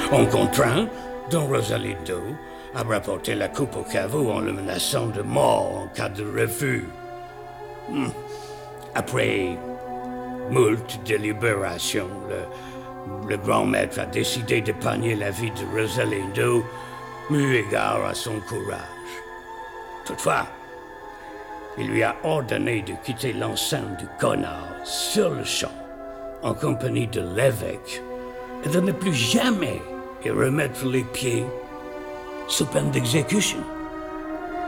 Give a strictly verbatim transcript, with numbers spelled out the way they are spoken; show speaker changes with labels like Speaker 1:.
Speaker 1: On contraint Don Rosalindo à rapporter la coupe au caveau en le menaçant de mort en cas de refus. Hmm. Après moult délibérations, le, le grand maître a décidé d'épargner la vie de Rosalindo, eu égard à son courage. Toutefois, il lui a ordonné de quitter l'enceinte du Connard sur le champ, en compagnie de l'évêque, et de ne plus jamais y remettre les pieds sous peine d'exécution.